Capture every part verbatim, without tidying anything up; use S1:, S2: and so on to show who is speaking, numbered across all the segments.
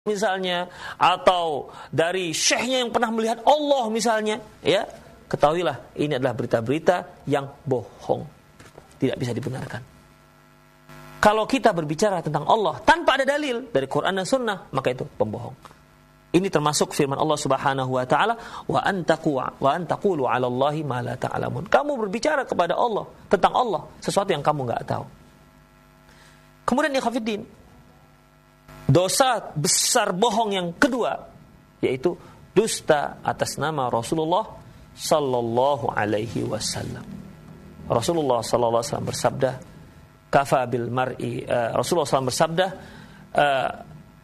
S1: misalnya, atau dari syekhnya yang pernah melihat Allah misalnya, ya, ketahuilah ini adalah berita-berita yang bohong, tidak bisa dibenarkan. Kalau kita berbicara tentang Allah tanpa ada dalil dari Quran dan Sunnah, maka itu pembohong. Ini termasuk firman Allah Subhanahu wa taala, wa antaqu wa antaqulu 'ala Allahi ma la ta'lamun. Kamu berbicara kepada Allah tentang Allah sesuatu yang kamu enggak tahu. Kemudian ikhwatiddin, dosa besar bohong yang kedua yaitu dusta atas nama Rasulullah sallallahu alaihi wasallam. Rasulullah sallallahu alaihi wasallam bersabda, kafa bil mar'i uh, Rasulullah sallallahu alaihi wasallam bersabda, uh,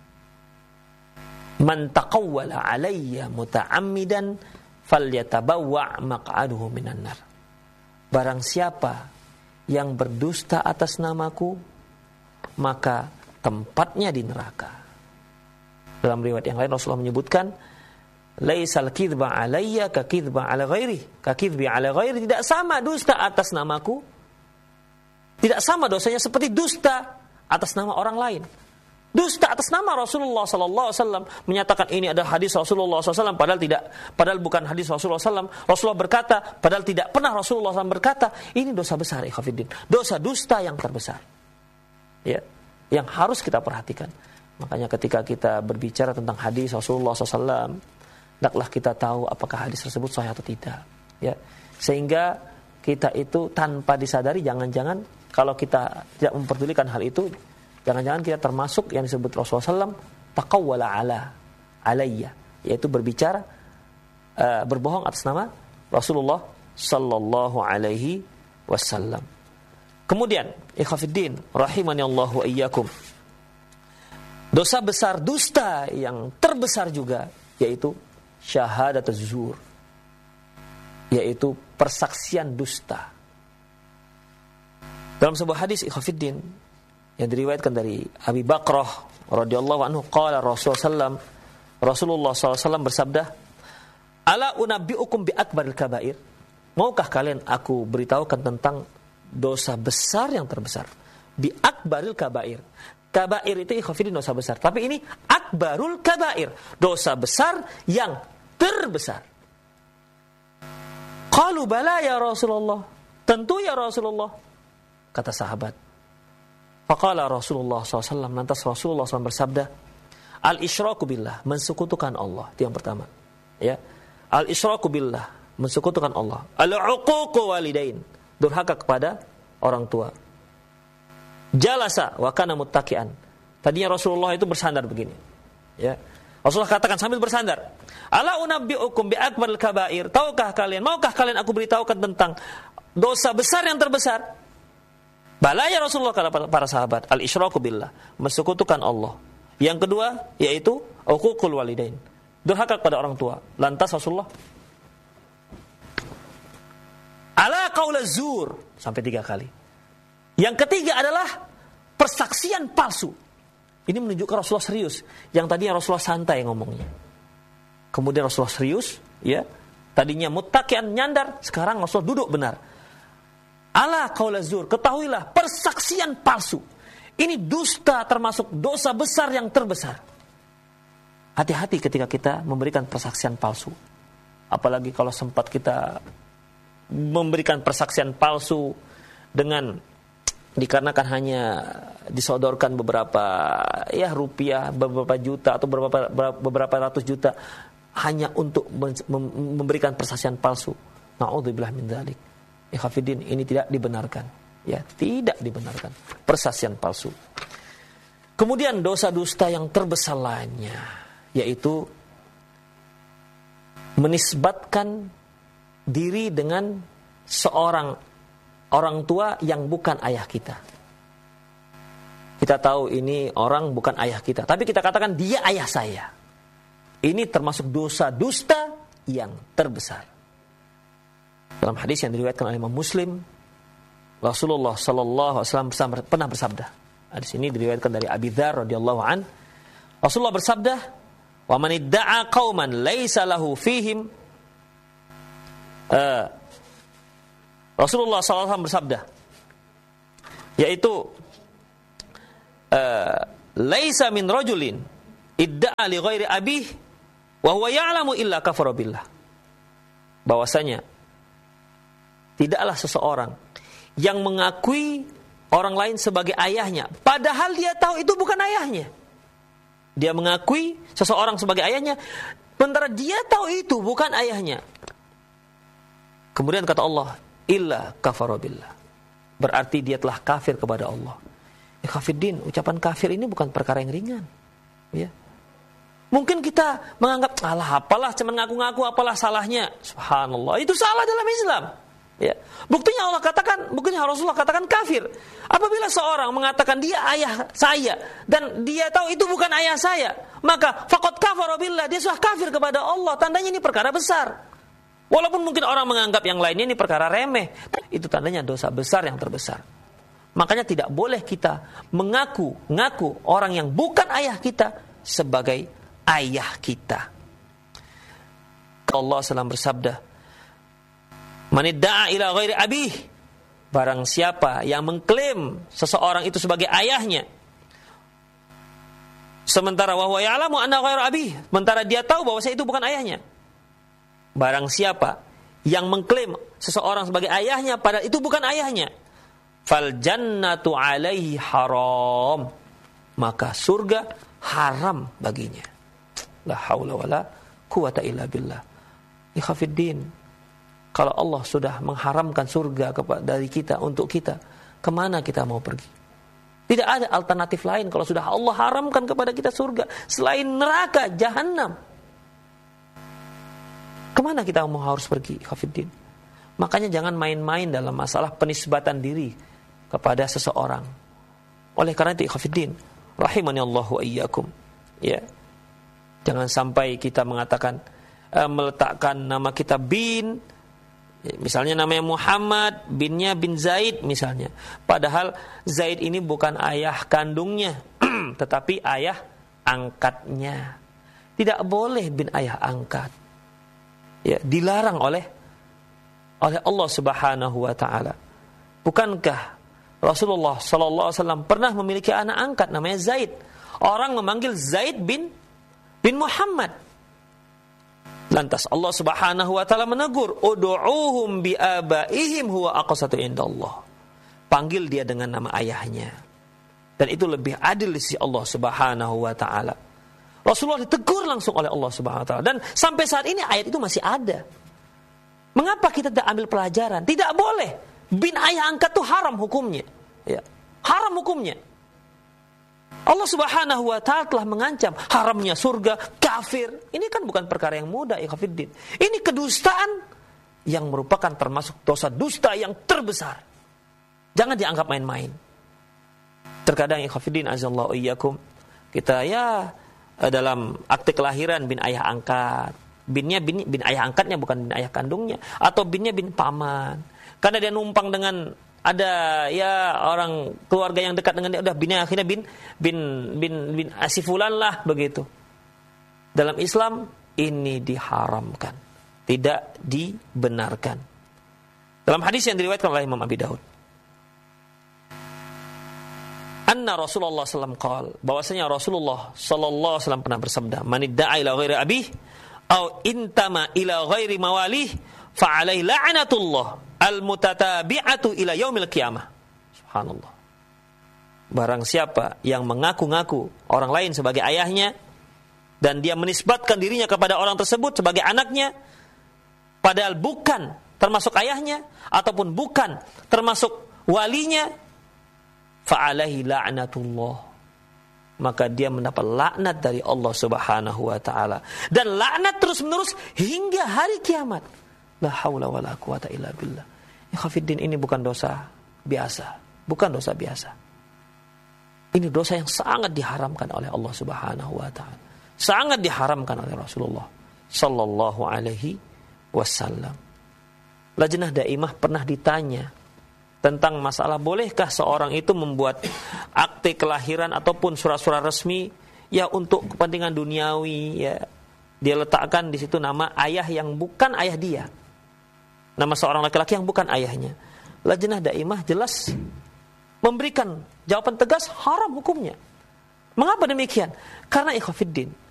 S1: man taqawwala alayya muta'ammidan falyatabawwa' maq'aduhu minan nar. Barang siapa yang berdusta atas namaku, maka tempatnya di neraka. Dalam riwayat yang lain Rasulullah menyebutkan, laisal kidba alayya ka kidba ala ghairi, ka kidbi ala ghairi, tidak sama dusta atas namaku, tidak sama dosanya seperti dusta atas nama orang lain. Dusta atas nama Rasulullah sallallahu alaihi wasallam, menyatakan ini adalah hadis Rasulullah sallallahu alaihi wasallam padahal tidak, padahal bukan hadis Rasulullah sallallahu alaihi wasallam. Rasulullah berkata padahal tidak pernah Rasulullah sallallahu alaihi wasallam berkata. Ini dosa besar, ikhwatiddin. Dosa dusta yang terbesar. Ya, yang harus kita perhatikan. Makanya ketika kita berbicara tentang hadis Rasulullah sallallahu alaihi wasallam, hendaklah kita tahu apakah hadis tersebut sahih atau tidak. Ya, sehingga kita itu tanpa disadari, jangan-jangan kalau kita tidak memperdulikan hal itu, jangan-jangan kita termasuk yang disebut Rasulullah sallallahu alaihi wasallam taqawwala ala alayya, yaitu berbicara uh, berbohong atas nama Rasulullah sallallahu alaihi wasallam. Kemudian, ikhwatiddin rahimani Allah wa iyyakum, dosa besar dusta yang terbesar juga yaitu syahadatuz zur, yaitu persaksian dusta. Dalam sebuah hadis, ikhwatiddin, yang diriwayatkan dari Abi Bakrah radhiyallahu anhu, qala Rasulullah sallam, Rasulullah sallallahu alaihi wasallam bersabda, ala unabbiukum bi akbaril kabair, maukah kalian aku beritahukan tentang dosa besar yang terbesar? Bi akbaril kabair. Kabair itu ikhwatiddin dosa besar, tapi ini akbarul kabair, dosa besar yang terbesar. Qalu bala ya Rasulullah, tentu ya Rasulullah, kata sahabat. Faqala Rasulullah sallallahu alaihi wasallam, lantas Rasulullah sallallahu alaihi wasallam bersabda, al-isyraku billah, mensekutukan Allah, itu yang pertama. Ya, al-isyraku billah, mensekutukan Allah. Al-uququ walidain, durhaka kepada orang tua. Jalasa wa kana muttaqian, tadinya Rasulullah itu bersandar begini. Ya, Rasulullah katakan sambil bersandar, ala unabbiukum bi akbaril kabair, tahukah kalian, maukah kalian aku beritahukan tentang dosa besar yang terbesar? Bala ya Rasulullah, kata para sahabat. Al-isyraku billah, mensekutukan Allah. Yang kedua yaitu uququl walidain, durhaka kepada orang tua. Lantas Rasulullah, ala qaulaz zur, sampai tiga kali. Yang ketiga adalah persaksian palsu. Ini menunjukkan Rasulullah serius. Yang tadinya Rasulullah santai ngomongnya, kemudian Rasulullah serius, ya. Tadinya muttaqian, nyandar, sekarang Rasulullah duduk benar. Ala qaulaz zur, ketahuilah persaksian palsu. Ini dusta, termasuk dosa besar yang terbesar. Hati-hati ketika kita memberikan persaksian palsu. Apalagi kalau sempat kita memberikan persaksian palsu dengan dikarenakan hanya disodorkan beberapa ya rupiah, beberapa juta atau beberapa beberapa ratus juta hanya untuk memberikan persaksian palsu. Na'udzubillah min dzalik. Ikhwatiddin, ini tidak dibenarkan. Ya, tidak dibenarkan persaksian palsu. Kemudian dosa dusta yang terbesar lainnya yaitu menisbatkan diri dengan seorang orang tua yang bukan ayah kita. Kita tahu ini orang bukan ayah kita, tapi kita katakan dia ayah saya. Ini termasuk dosa dusta yang terbesar. Dalam hadis yang diriwayatkan oleh Imam Muslim, Rasulullah sallallahu alaihi wasallam pernah bersabda. Hadis ini diriwayatkan dari Abi Dzar radhiyallahu an. Rasulullah bersabda, "Wa man idda'a qauman laisa lahu fihim" uh, Rasulullah sallallahu alaihi wasallam bersabda, yaitu uh, laisa min rajulin idda'a li ghairi abih wa huwa ya'lamu illa kafara billah. Bahwasanya tidaklah seseorang yang mengakui orang lain sebagai ayahnya padahal dia tahu itu bukan ayahnya. Dia mengakui seseorang sebagai ayahnya sementara dia tahu itu bukan ayahnya. Kemudian kata Allah, illa kafara billah. Berarti dia telah kafir kepada Allah. Ya kafirdin, ucapan kafir ini bukan perkara yang ringan. Ya. Mungkin kita menganggap, alah apalah, cuma ngaku-ngaku, apalah salahnya. Subhanallah, itu salah dalam Islam. Ya. Buktinya Allah katakan, buktinya Rasulullah katakan kafir. Apabila seorang mengatakan dia ayah saya dan dia tahu itu bukan ayah saya, maka faqad kafara billah, dia sudah kafir kepada Allah. Tandanya ini perkara besar. Walaupun mungkin orang menganggap yang lainnya ini perkara remeh, itu tandanya dosa besar yang terbesar. Makanya tidak boleh kita mengaku-ngaku orang yang bukan ayah kita sebagai ayah kita. Allah Sallam bersabda, "Manidda'a ila ghairi abih." Barang siapa yang mengklaim seseorang itu sebagai ayahnya, sementara wa huwa ya'lamu anna ghairu abih, sementara dia tahu bahwa saya itu bukan ayahnya. Barang siapa yang mengklaim seseorang sebagai ayahnya padahal itu bukan ayahnya, fal jannatu alaihi haram, maka surga haram baginya. La haula wala quwata illa billah. Ikhafiddin, kalau Allah sudah mengharamkan surga kepada dari kita untuk kita, kemana kita mau pergi? Tidak ada alternatif lain kalau sudah Allah haramkan kepada kita surga selain neraka jahanam. Kemana kita mau harus pergi, ikhafiddin? Makanya jangan main-main dalam masalah penisbatan diri kepada seseorang. Oleh karena itu, ikhafiddin, rahimani Allah wa iyyakum. Ya. Jangan sampai kita mengatakan uh, meletakkan nama kita bin, misalnya namanya Muhammad, binnya bin Zaid misalnya. Padahal Zaid ini bukan ayah kandungnya, tetapi ayah angkatnya. Tidak boleh bin ayah angkat. Ya, dilarang oleh oleh Allah Subhanahu wa taala. Bukankah Rasulullah sallallahu alaihi wasallam pernah memiliki anak angkat namanya Zaid? Orang memanggil Zaid bin bin Muhammad. Lantas Allah Subhanahu wa taala menegur, "Ud'uuhum bi abaihim huwa aqsatu indallah." Panggil dia dengan nama ayahnya. Dan itu lebih adil di sisi Allah Subhanahu wa taala. Rasulullah ditegur langsung oleh Allah Subhanahu wa taala, dan sampai saat ini ayat itu masih ada. Mengapa kita tidak ambil pelajaran? Tidak boleh. Bin ayah angkat itu haram hukumnya. Ya. Haram hukumnya. Allah Subhanahu wa taala telah mengancam haramnya surga, kafir. Ini kan bukan perkara yang mudah, ikhafiddin. Ini kedustaan yang merupakan termasuk dosa dusta yang terbesar. Jangan dianggap main-main. Terkadang ikhafiddin azallahu iyyakum, kita ya dalam akte kelahiran bin ayah angkat. Binnya bin, bin ayah angkatnya bukan bin ayah kandungnya, atau binnya bin paman. Karena dia numpang dengan ada ya orang keluarga yang dekat dengan dia, udah binnya akhirnya bin bin bin bin asifulan lah begitu. Dalam Islam ini diharamkan, tidak dibenarkan. Dalam hadis yang diriwayatkan oleh Imam Abi Daud, anna Rasulullah sallallahu alaihi wasallam qaal, bahwasanya Rasulullah sallallahu alaihi wasallam pernah bersabda, "Manidda'a ila ghairi abih au intama ila ghairi mawalih fa alaihi la'natullah al-mutatabi'atu ila yaumil qiyamah." Subhanallah. Barang siapa yang mengaku-ngaku orang lain sebagai ayahnya dan dia menisbatkan dirinya kepada orang tersebut sebagai anaknya padahal bukan termasuk ayahnya ataupun bukan termasuk walinya, fa alaihi la'natullah, maka dia mendapat laknat dari Allah Subhanahu wa taala, dan laknat terus-menerus hingga hari kiamat. La haula wala quwata illa billah. Ikhafiddin, ini bukan dosa biasa, bukan dosa biasa. Ini dosa yang sangat diharamkan oleh Allah Subhanahu wa taala. Sangat diharamkan oleh Rasulullah sallallahu alaihi wasallam. Lajnah Daimah pernah ditanya tentang masalah bolehkah seorang itu membuat akte kelahiran ataupun surat-surat resmi ya untuk kepentingan duniawi, ya dia letakkan di situ nama ayah yang bukan ayah dia, nama seorang laki-laki yang bukan ayahnya. Lajnah Daimah jelas memberikan jawaban tegas, haram hukumnya. Mengapa demikian? Karena ikhwafiddin,